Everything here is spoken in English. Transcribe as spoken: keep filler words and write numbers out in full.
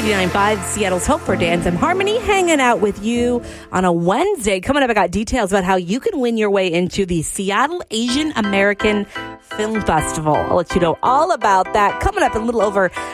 ninety-nine point five, Seattle's Hope for Dance and Harmony, hanging out with you on a Wednesday. Coming up, I got details about how you can win your way into the Seattle Asian American Film Festival. I'll let you know all about that coming up in a little over